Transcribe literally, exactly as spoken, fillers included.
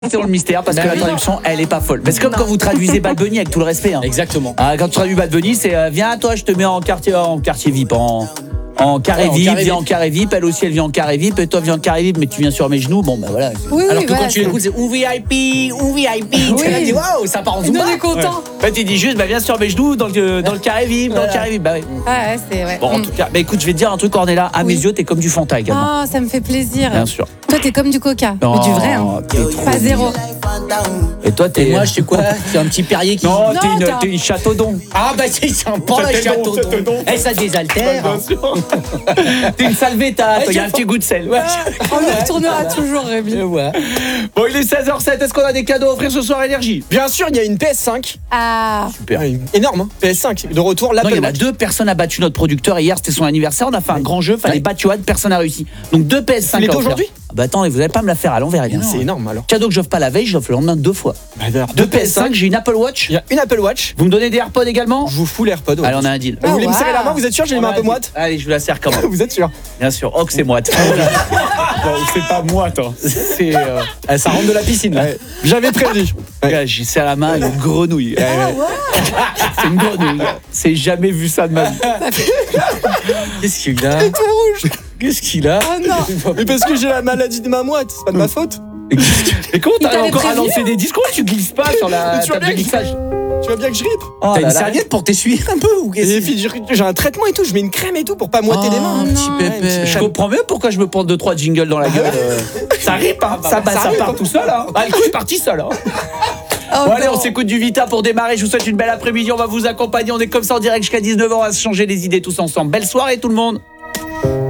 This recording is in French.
C'est dans le mystère parce Bah que la oui. traduction elle est pas folle. Mais c'est comme quand vous traduisez Bad Bunny avec tout le respect. Hein. Exactement. Ah, quand tu traduis Bad Bunny, c'est euh, viens toi, je te mets en quartier en quartier V I P, en, en carré Ouais, en V I P, carré viens V I P. en carré V I P, elle aussi elle vient en carré V I P, et toi viens en carré V I P, mais tu viens sur mes genoux. Bon bah voilà. Oui, Alors oui, que voilà, quand tu c'est- l'écoutes, c'est ou V I P, ou V I P. Oui. Tu dis waouh, ça part en Nous, zumba. on est content. En fait, il dit juste bah viens sur mes genoux dans le dans le carré V I P, dans le Voilà. carré V I P. Bah oui. Ah ouais, c'est ouais. Bon en Mm. tout cas, bah écoute, je vais te dire un truc Ornella, à Oui. mes yeux, t'es comme du Fanta également. Oh, ça me fait plaisir. Bien sûr. Toi, t'es comme du coca, mais du vrai, hein. Oh, t'es trop Pas zéro. Et toi t'es Et moi, je suis quoi? C'est un petit Perrier qui. Non, Non, t'es une, t'as- t'es une châteaudon. Ah bah c'est un pan la Château château. d'eau, château d'eau. Et ça désaltère. T'es une salvetta, Ouais, il y a un je petit goût de sel. Ouais. On y retournera toujours, Rémi. Et ouais. Bon, il est seize heures zéro sept, est-ce qu'on a des cadeaux à offrir ce soir, Énergie? Bien sûr, il y a une P S cinq. Ah, Super. Ouais, énorme, hein. P S cinq. De retour, Non, il y l'Apple en a Watch. deux, personne n'a battu notre producteur. Hier, c'était son anniversaire. On a fait un grand jeu, fallait Ouais. battre Johan, personne n'a réussi. Donc deux P S cinq. Il est à offrir. aujourd'hui Ah bah attendez, vous allez pas me la faire à l'envers, évidemment. C'est énorme alors. Cadeau que j'offre pas la veille, j'offre le lendemain deux fois. Bah, d'ailleurs, Deux P S cinq, j'ai une Apple Watch. Il y a une Apple Watch. Vous me donnez des AirPods également? Je vous fous les AirPods. ouais. Allez, on a un deal. Ah, Vous voulez me serrer la wow. main? Vous êtes sûr? J'ai les On mains a un peu deal. moites. Allez, je vous la serre quand même. Vous êtes sûr? Bien sûr. Oh, que c'est moite. Bon, c'est pas moite, hein. C'est. euh, Ah, ça rentre de la piscine là. Ouais. J'avais prévu. Regarde, J'ai serré la main, une grenouille. ah ouais. C'est une grenouille. C'est jamais vu ça de ma vie. Qu'est-ce qu'il a? Tout rouge. Qu'est-ce qu'il a? Oh non. Mais parce que j'ai la maladie de ma moite, c'est pas de ma faute. Et comment Il t'as t'avait encore à prévenu. lancer des discours? Tu glisses pas sur la Mais tu vois table de bien que- glissage. Tu vois bien que je ripe. Oh T'as là une là. serviette pour t'essuyer un peu ou qu'est-ce Et que puis j'ai j'ai un traitement et tout, je mets une crème et tout pour pas moiter les mains. un petit non. pépé. Je comprends mieux pourquoi je me prends deux trois jingles dans la gueule. euh. Ça rip, hein. ça, bah, ça ça rip, part hein. tout seul. Hein. Ah, le coup est parti seul. Hein. Oh, Bon, allez, non. on s'écoute du Vita pour démarrer. Je vous souhaite une belle après-midi. On va vous accompagner. On est comme ça en direct jusqu'à dix-neuf ans. On va se changer les idées tous ensemble. Belle soirée tout le monde.